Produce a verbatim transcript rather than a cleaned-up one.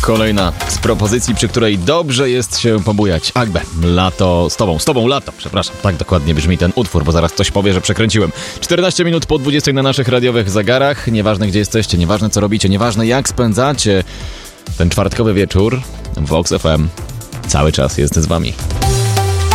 Kolejna z propozycji, przy której dobrze jest się pobujać. Agbe, lato z tobą, z tobą lato, przepraszam. Tak dokładnie brzmi ten utwór, bo zaraz ktoś powie, że przekręciłem. czternaście minut po dwudziestej na naszych radiowych zegarach. Nieważne gdzie jesteście, nieważne co robicie, nieważne jak spędzacie ten czwartkowy wieczór, Vox F M cały czas jest z wami.